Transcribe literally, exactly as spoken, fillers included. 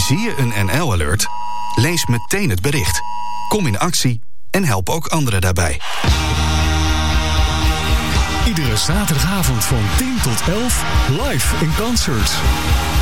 Zie je een N L-alert? Lees meteen het bericht. Kom in actie en help ook anderen daarbij. Iedere zaterdagavond van tien tot elf live in concert.